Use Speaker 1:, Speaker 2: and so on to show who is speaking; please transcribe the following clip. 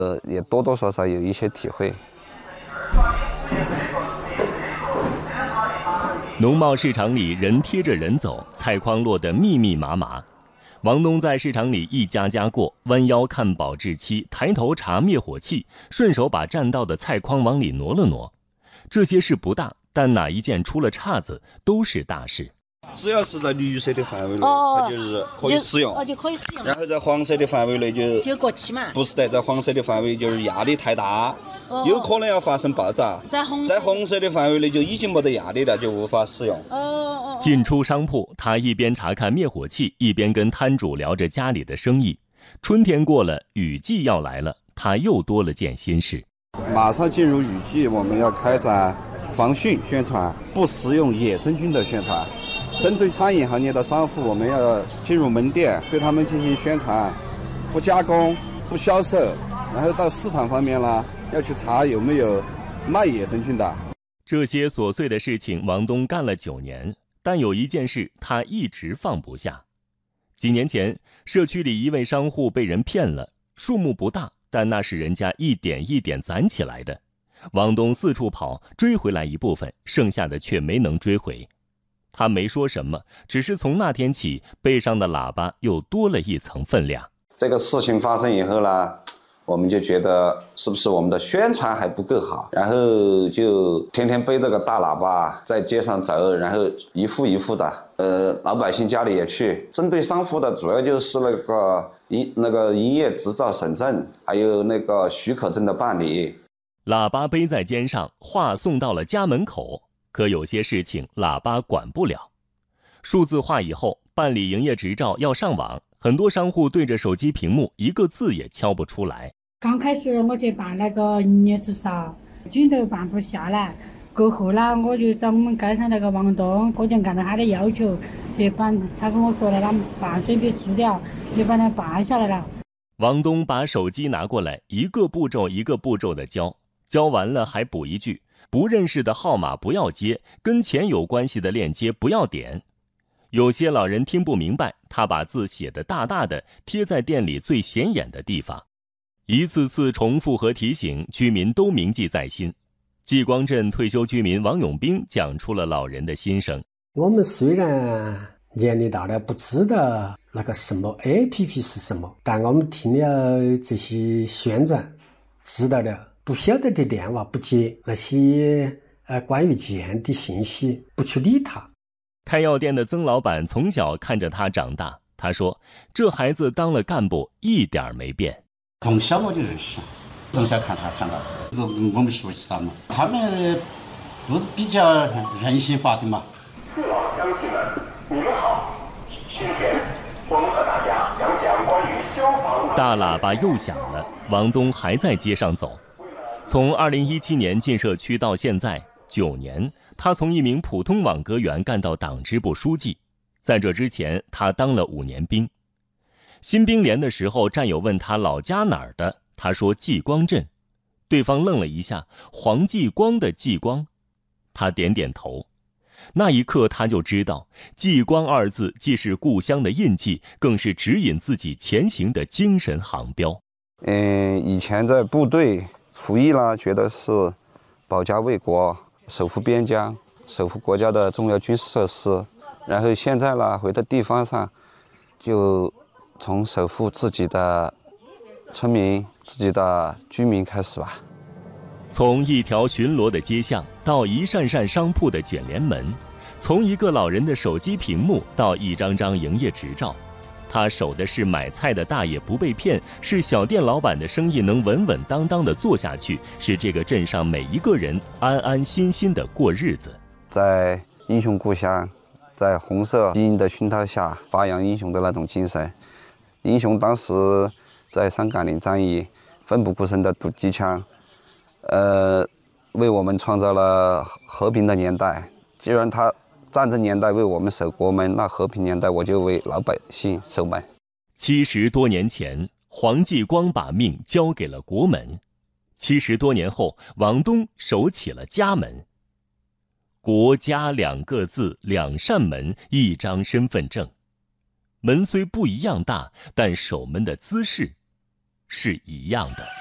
Speaker 1: 也多多少少有一些体会。
Speaker 2: 农贸市场里人贴着人走，菜筐落得密密麻麻。王东在市场里一家家过，弯腰看保质期，抬头查灭火器，顺手把占道的菜筐往里挪了挪。这些事不大，但哪一件出了岔子都是大事。
Speaker 3: 只要是在绿色的范围内，它就是可以使用，
Speaker 4: 就可以使用。
Speaker 3: 然后在黄色的范围内
Speaker 4: 就过期嘛。
Speaker 3: 不是的，在黄色的范围就是压力太大，有可能要发生爆炸。在红色的范围内就已经没得压力了，就无法使用。
Speaker 2: 进出商铺，他一边查看灭火器，一边跟摊主聊着家里的生意。春天过了，雨季要来了，他又多了件心事。
Speaker 1: 马上进入雨季，我们要开展防汛宣传，不食用野生菌的宣传。针对餐饮行业的商户，我们要进入门店，对他们进行宣传，不加工、不销售。然后到市场方面呢，要去查有没有卖野生菌的。
Speaker 2: 这些琐碎的事情，王东干了9年，但有一件事他一直放不下。几年前，社区里一位商户被人骗了，数目不大，但那是人家一点一点攒起来的。王东四处跑，追回来一部分，剩下的却没能追回。他没说什么，只是从那天起，背上的喇叭又多了一层分量。
Speaker 5: 这个事情发生以后呢，我们就觉得是不是我们的宣传还不够好，然后就天天背着个大喇叭在街上走，然后一户一户的，老百姓家里也去。针对商户的主要就是那个营业执照审证，还有那个许可证的办理。
Speaker 2: 喇叭背在肩上，话送到了家门口。可有些事情喇叭管不了。数字化以后，办理营业执照要上网，很多商户对着手机屏幕一个字也敲不出来。
Speaker 6: 刚开始我去办那个营业执照，劲头办不下来，过后呢，我就找我们街上那个王东，我就按照他的要求去办，他跟我说了，他办水笔输掉，就把它办下来了。
Speaker 2: 王东把手机拿过来，一个步骤一个步骤的教，教完了还补一句：不认识的号码不要接，跟钱有关系的链接不要点。有些老人听不明白，他把字写得大大的，贴在店里最显眼的地方。一次次重复和提醒，居民都铭记在心。继光镇退休居民王永兵讲出了老人的心声。
Speaker 7: 我们虽然年龄大了，不知道那个什么 APP 是什么，但我们听了这些宣传，知道了。不晓得的电话不接，那些关于钱的信息不去理他。
Speaker 2: 开药店的曾老板从小看着他长大，他说这孩子当了干部一点没变。
Speaker 8: 从小我就认识，从小看他长大，我们熟悉他嘛，他们都是比较人性化的嘛。
Speaker 9: 父老乡亲们，你们好，今天我们和大家讲讲关于消防。
Speaker 2: 大喇叭又响了，王东还在街上走。从2017年进社区到现在9年，他从一名普通网格员干到党支部书记。在这之前，他当了5年兵。新兵连的时候，战友问他老家哪儿的，他说继光镇。对方愣了一下，黄继光的继光。他点点头。那一刻他就知道，继光2字既是故乡的印记，更是指引自己前行的精神航标。
Speaker 1: 以前在部队服役呢，觉得是保家卫国、守护边疆、守护国家的重要军事设施。然后现在呢，回到地方上，就从守护自己的村民、自己的居民开始吧。
Speaker 2: 从一条巡逻的街巷到一扇扇商铺的卷帘门，从一个老人的手机屏幕到一张张营业执照，他守的是买菜的大爷不被骗，是小店老板的生意能稳稳当当的做下去，是这个镇上每一个人安安心心的过日子。
Speaker 1: 在英雄故乡，在红色基因的熏陶下，发扬英雄的那种精神。英雄当时在三岗岭战役奋不顾身的堵机枪，为我们创造了和平的年代。既然他战争年代为我们守国门，那和平年代我就为老百姓守门。
Speaker 2: 70多年前，黄继光把命交给了国门；70多年后，王东守起了家门。国家2个字，2扇门，1张身份证。门虽不一样大，但守门的姿势是一样的。